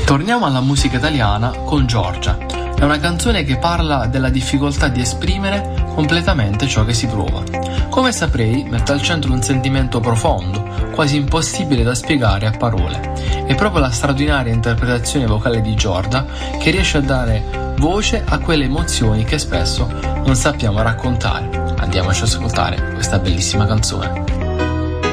Torniamo alla musica italiana con Giorgia. È una canzone che parla della difficoltà di esprimere completamente ciò che si prova. Come saprei mette al centro un sentimento profondo, quasi impossibile da spiegare a parole. È proprio la straordinaria interpretazione vocale di Giorgia che riesce a dare voce a quelle emozioni che spesso non sappiamo raccontare. Andiamoci ad ascoltare questa bellissima canzone.